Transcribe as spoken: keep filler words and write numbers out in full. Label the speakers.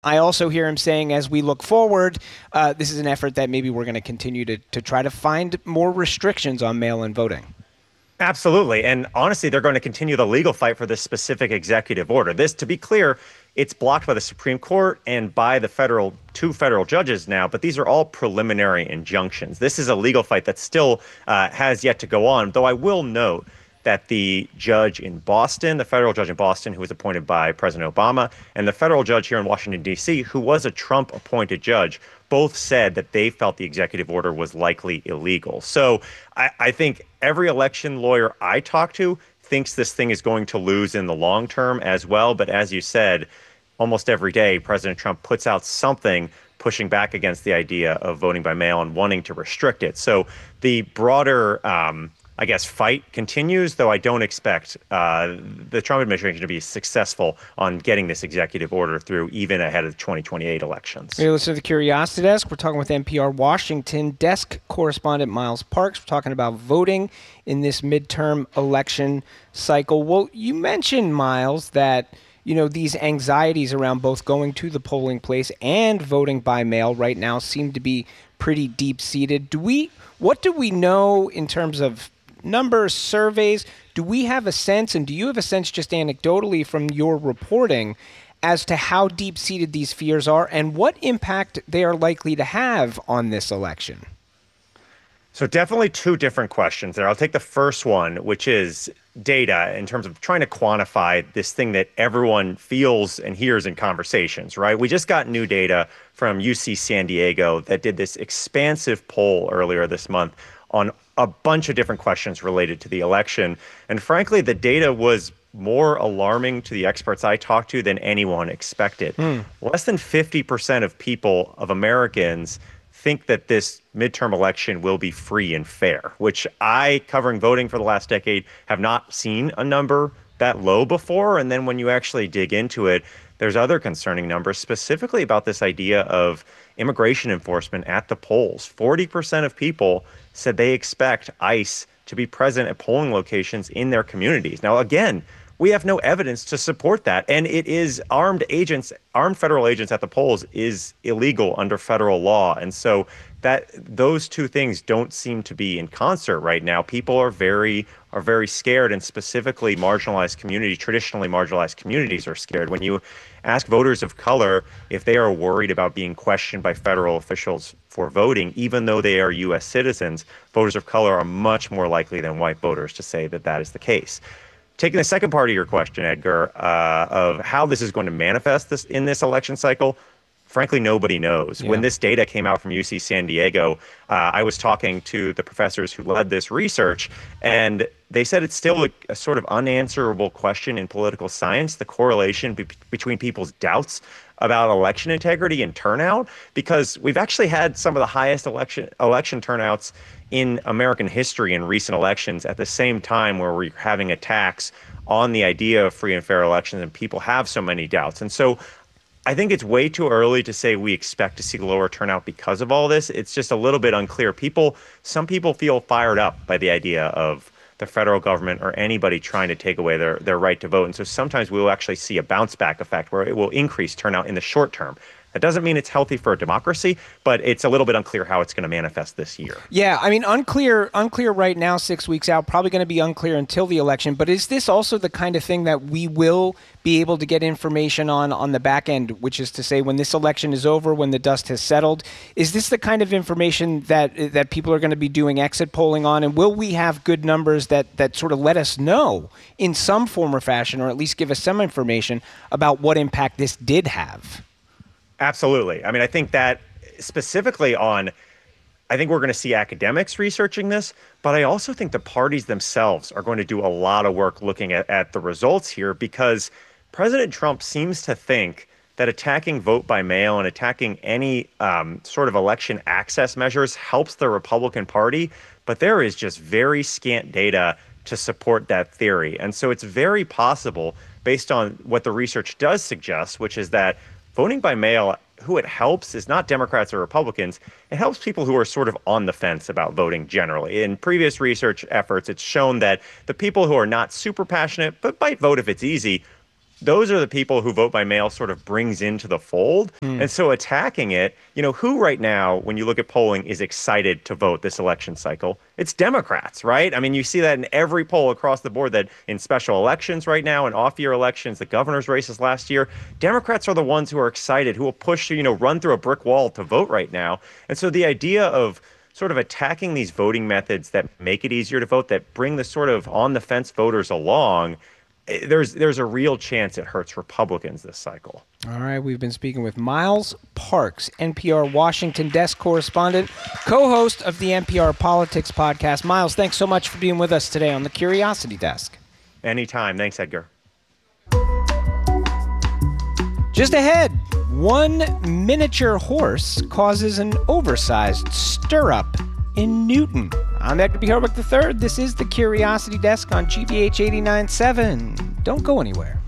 Speaker 1: I also hear him saying, as we look forward, uh, this is an effort that maybe we're going to continue to, to try to find more restrictions on mail-in voting.
Speaker 2: Absolutely. And honestly, they're going to continue the legal fight for this specific executive order. This, to be clear, it's blocked by the Supreme Court and by the federal two federal judges now, but these are all preliminary injunctions. This is a legal fight that still uh, has yet to go on, though I will note that the judge in Boston, the federal judge in Boston, who was appointed by President Obama, and the federal judge here in Washington, D C, who was a Trump-appointed judge, both said that they felt the executive order was likely illegal. So I, I think every election lawyer I talk to thinks this thing is going to lose in the long term as well. But as you said, almost every day, President Trump puts out something pushing back against the idea of voting by mail and wanting to restrict it. So the broader um, I guess, fight continues, though I don't expect uh, the Trump administration to be successful on getting this executive order through even ahead of the twenty twenty-eight elections.
Speaker 1: Hey, listen to the Curiosity Desk. We're talking with N P R Washington desk correspondent Miles Parks. We're talking about voting in this midterm election cycle. Well, you mentioned, Miles, that you know, these anxieties around both going to the polling place and voting by mail right now seem to be pretty deep-seated. Do we, what do we know in terms of numbers, surveys? Do we have a sense, and do you have a sense just anecdotally from your reporting, as to how deep-seated these fears are and what impact they are likely to have on this election?
Speaker 2: So definitely two different questions there. I'll take the first one, which is data in terms of trying to quantify this thing that everyone feels and hears in conversations, right? We just got new data from U C San Diego that did this expansive poll earlier this month on a bunch of different questions related to the election. And frankly, the data was more alarming to the experts I talked to than anyone expected. Mm. Less than fifty percent of people, of Americans, think that this midterm election will be free and fair, which I, covering voting for the last decade, have not seen a number that low before. And then when you actually dig into it, there's other concerning numbers, specifically about this idea of immigration enforcement at the polls. forty percent of people said they expect ICE to be present at polling locations in their communities. Now, again, we have no evidence to support that. And it is armed agents, armed federal agents at the polls is illegal under federal law. And so that those two things don't seem to be in concert right now. People are very are very scared, and specifically marginalized community, traditionally marginalized communities are scared. When you ask voters of color if they are worried about being questioned by federal officials for voting, even though they are U S citizens, voters of color are much more likely than white voters to say that that is the case. Taking the second part of your question, Edgar, uh, of how this is going to manifest this in this election cycle, frankly, nobody knows. Yeah. When this data came out from U C San Diego, uh, I was talking to the professors who led this research, and they said it's still a, a sort of unanswerable question in political science, the correlation be- between people's doubts about election integrity and turnout, because we've actually had some of the highest election election turnouts in American history in recent elections at the same time where we're having attacks on the idea of free and fair elections, and people have so many doubts. And so I think it's way too early to say we expect to see lower turnout because of all this. It's just a little bit unclear. People, some people feel fired up by the idea of the federal government or anybody trying to take away their, their right to vote. And so sometimes we will actually see a bounce back effect where it will increase turnout in the short term. That doesn't mean it's healthy for a democracy, but it's a little bit unclear how it's going to manifest this year.
Speaker 1: Yeah, I mean, unclear unclear right now, six weeks out, probably going to be unclear until the election. But is this also the kind of thing that we will be able to get information on on the back end, which is to say when this election is over, when the dust has settled? Is this the kind of information that that people are going to be doing exit polling on? And will we have good numbers that, that sort of let us know in some form or fashion, or at least give us some information about what impact this did have?
Speaker 2: Absolutely. I mean, I think that specifically on, I think we're going to see academics researching this, but I also think the parties themselves are going to do a lot of work looking at, at the results here, because President Trump seems to think that attacking vote by mail and attacking any um, sort of election access measures helps the Republican Party, but there is just very scant data to support that theory. And so it's very possible, based on what the research does suggest, which is that voting by mail, who it helps is not Democrats or Republicans. It helps people who are sort of on the fence about voting generally. In previous research efforts, it's shown that the people who are not super passionate but might vote if it's easy those are the people who vote by mail sort of brings into the fold. Mm. And so attacking it, you know, who right now, when you look at polling, is excited to vote this election cycle? It's Democrats, right? I mean, you see that in every poll across the board, that in special elections right now and off-year elections, the governor's races last year, Democrats are the ones who are excited, who will push, you know, run through a brick wall to vote right now. And so the idea of sort of attacking these voting methods that make it easier to vote, that bring the sort of on-the-fence voters along, there's there's a real chance it hurts Republicans this cycle.
Speaker 1: All right, we've been speaking with Miles Parks, N P R Washington desk correspondent, co-host of the N P R Politics podcast. Miles, thanks so much for being with us today on the Curiosity Desk.
Speaker 2: Anytime. Thanks, Edgar.
Speaker 1: Just ahead, one miniature horse causes an oversized stirrup in Newton. I'm Edgar B. Herwick the third. This is the Curiosity Desk on G B H eighty-nine point seven. Don't go anywhere.